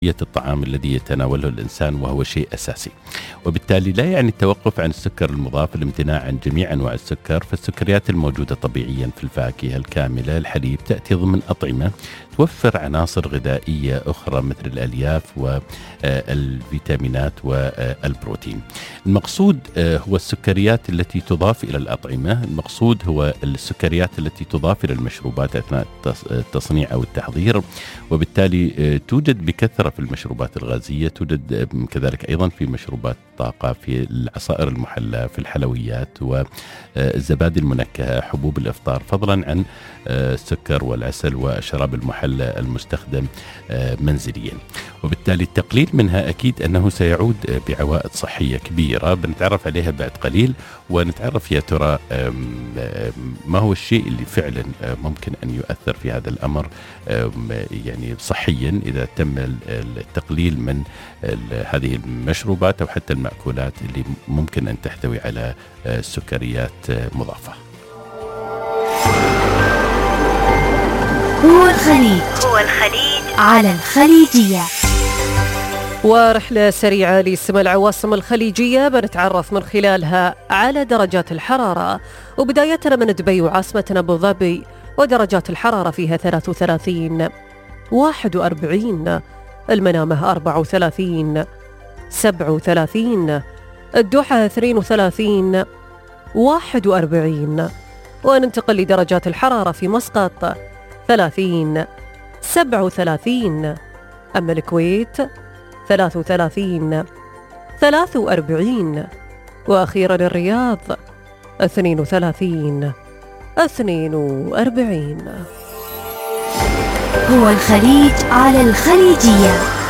الطعام الذي يتناوله الإنسان، وهو شيء أساسي. وبالتالي لا يعني التوقف عن السكر المضاف، الامتناع عن جميع أنواع السكر. فالسكريات الموجودة طبيعيا في الفاكهة الكاملة، الحليب، تأتي ضمن أطعمة توفر عناصر غذائية أخرى مثل الألياف والفيتامينات والبروتين. المقصود هو السكريات التي تضاف إلى الأطعمة، المقصود هو السكريات التي تضاف إلى المشروبات أثناء التصنيع أو التحضير. وبالتالي توجد بكثرة في المشروبات الغازية، توجد كذلك أيضا في مشروبات الطاقة، في العصائر المحلى، في الحلويات والزبادي المنكهة، حبوب الإفطار، فضلا عن السكر والعسل والشراب المحلى المستخدم منزليا. وبالتالي التقليل منها أكيد أنه سيعود بعوائد صحية كبيرة بنتعرف عليها بعد قليل، ونتعرف يا ترى ما هو الشيء اللي فعلا ممكن أن يؤثر في هذا الأمر يعني صحيا إذا تم التقليل من هذه المشروبات أو حتى المأكولات اللي ممكن أن تحتوي على سكريات مضافة. هو الخليج على الخليجية. ورحلة سريعة لسماء العواصم الخليجية بنتعرف من خلالها على درجات الحرارة، وبدايتنا من دبي وعاصمتنا أبو ظبي، ودرجات الحرارة فيها 33 41، المنامة 34 37، الدوحة 32 41. وننتقل لدرجات الحرارة في مسقط 30 37، أما الكويت 33 43، وأخيرا الرياض 32 42. هو الخليج على الخليجية.